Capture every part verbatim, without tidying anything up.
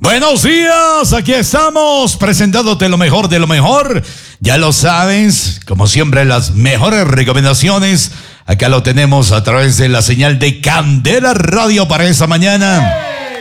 Buenos días, aquí estamos presentándote lo mejor de lo mejor. Ya lo sabes, como siempre, las mejores recomendaciones. Acá lo tenemos a través de la señal de Candela Radio para esta mañana.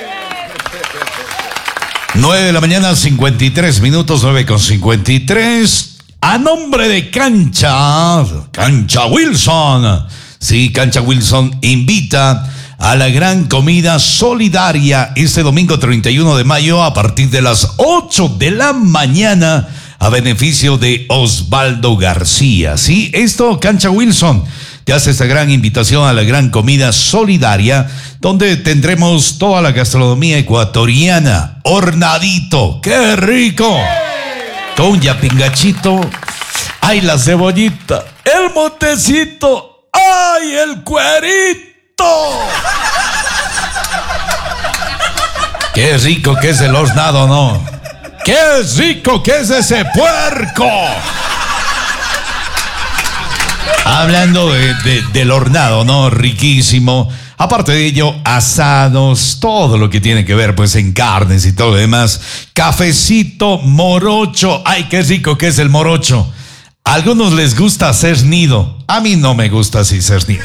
nueve de la mañana, cincuenta y tres minutos, nueve con cincuenta y tres. A nombre de Cancha, Cancha Wilson. Sí, Cancha Wilson invita a la gran comida solidaria este domingo treinta y uno de mayo a partir de las ocho de la mañana a beneficio de Osvaldo García. Sí, esto Cancha Wilson te hace esta gran invitación a la gran comida solidaria donde tendremos toda la gastronomía ecuatoriana. Hornadito, ¡qué rico! Con yapingachito, ¡ay, la cebollita! ¡El motecito! ¡Ay, el cuerito! ¡Qué rico que es el hornado, no! ¡Qué rico que es ese puerco! Hablando de, de, del hornado, ¿no? Riquísimo. Aparte de ello, asados, todo lo que tiene que ver pues en carnes y todo lo demás. Cafecito, morocho. ¡Ay, qué rico que es el morocho! A algunos les gusta hacer nido. A mí no me gusta así ser nido.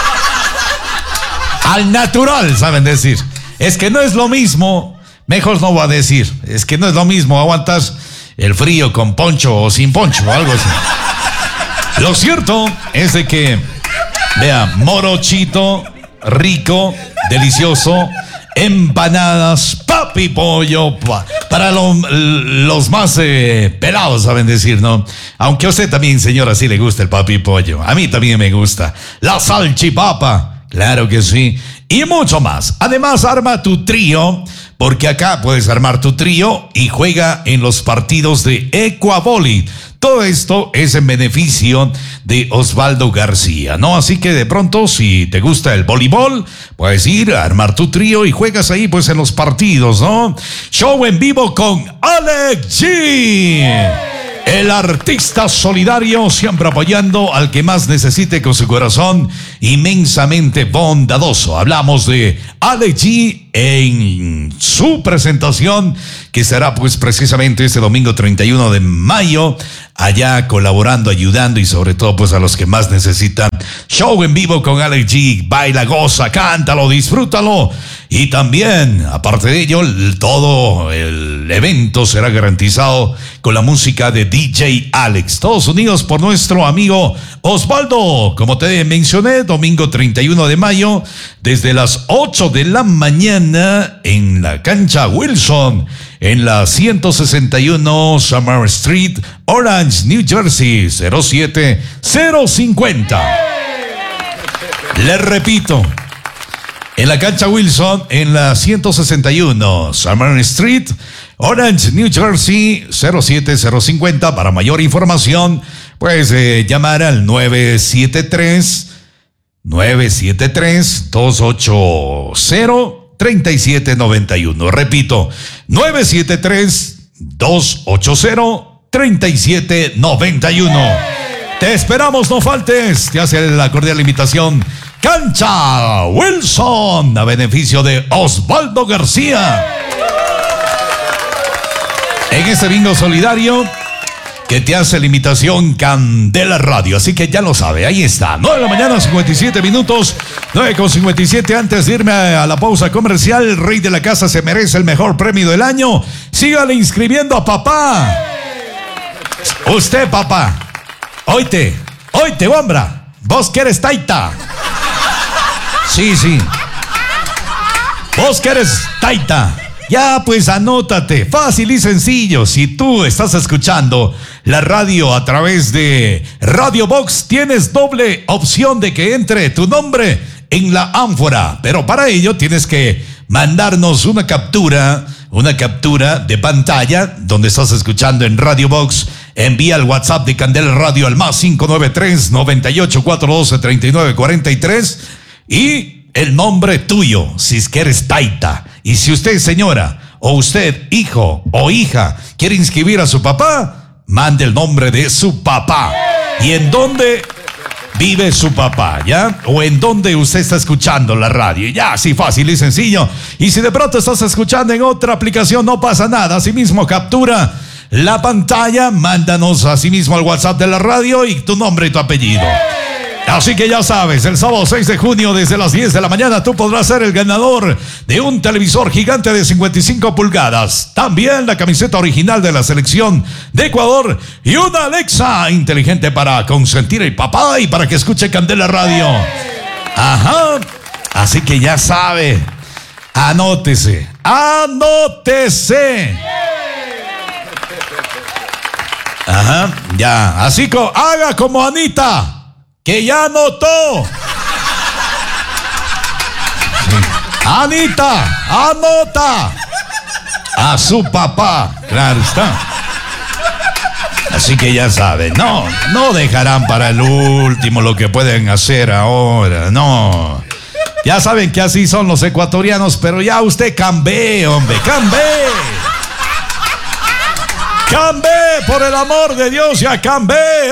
Al natural, saben decir. Es que no es lo mismo. Mejor no voy a decir. Es que no es lo mismo aguantar el frío con poncho o sin poncho o algo así. Lo cierto es de que, vea, morochito, rico, delicioso, empanadas, papi pollo, pa, para lo, los más eh, pelados, saben decir, ¿no? Aunque a usted también, señora, sí le gusta el papi pollo. A mí también me gusta. La salchipapa. Claro que sí. Y mucho más. Además, arma tu trío, porque acá puedes armar tu trío y juega en los partidos de Ecuavoli. Todo esto es en beneficio de Osvaldo García, ¿no? Así que de pronto, si te gusta el voleibol, puedes ir a armar tu trío y juegas ahí, pues, en los partidos, ¿no? Show en vivo con Alex G. El artista solidario, siempre apoyando al que más necesite con su corazón inmensamente bondadoso. Hablamos de Alex G en su presentación, que será pues precisamente este domingo treinta y uno de mayo, allá colaborando, ayudando y sobre todo pues a los que más necesitan. Show en vivo con Alex G. Baila, goza, cántalo, disfrútalo. Y también, aparte de ello, todo el evento será garantizado con la música de D J Alex. Todos unidos por nuestro amigo Osvaldo. Como te mencioné, domingo treinta y uno de mayo, desde las ocho de la mañana en la Cancha Wilson, en la ciento sesenta y uno Summer Street, Orange, New Jersey, cero siete cero cincuenta. Les repito, en la Cancha Wilson, en la ciento sesenta y uno Summer Street, Orange, New Jersey, cero siete cero cincuenta. Para mayor información, pues eh, llamar al nueve siete tres, nueve siete tres, dos ocho cero, tres siete nueve uno. Repito, nueve siete tres, dos ocho cero, tres siete nueve uno. Te esperamos, no faltes. Te hace la cordial invitación Cancha Wilson a beneficio de Osvaldo García. En este bingo solidario que te hace la invitación Candela Radio. Así que ya lo sabe, ahí está. nueve de la mañana, cincuenta y siete minutos. nueve con cincuenta y siete. Antes de irme a la pausa comercial, el rey de la casa se merece el mejor premio del año. Sígale inscribiendo a papá. Usted, papá. Oite, oite, hombra. Vos que eres taita. Sí, sí. Vos que eres taita. Ya, pues anótate, fácil y sencillo. Si tú estás escuchando la radio a través de Radio Box, tienes doble opción de que entre tu nombre en la ánfora. Pero para ello tienes que mandarnos una captura, una captura de pantalla donde estás escuchando en Radio Box. Envía el WhatsApp de Candela Radio al más cinco nueve tres, noventa y ocho, cuatrocientos doce, treinta y nueve cuarenta y tres y el nombre tuyo, si es que eres taita. Y si usted, señora, o usted, hijo o hija, quiere inscribir a su papá, mande el nombre de su papá. ¿Y en dónde? vive su papá, ¿ya? O en donde usted está escuchando la radio. Ya, así fácil y sencillo. Y si de pronto estás escuchando en otra aplicación, no pasa nada. Asimismo, captura la pantalla, mándanos asimismo al WhatsApp de la radio y tu nombre y tu apellido. Así que ya sabes, el sábado seis de junio desde las diez de la mañana tú podrás ser el ganador de un televisor gigante de cincuenta y cinco pulgadas. También la camiseta original de la selección de Ecuador y una Alexa inteligente para consentir el papá y para que escuche Candela Radio. Ajá. Así que ya sabe, anótese, anótese. Ajá, ya. Así que haga como Anita, que ya anotó. Sí. Anita, anota a su papá. Claro está. Así que ya saben, no, no dejarán para el último lo que pueden hacer ahora, no. Ya saben que así son los ecuatorianos, pero ya usted cambie, hombre, cambie. Cambie, por el amor de Dios, ya cambie,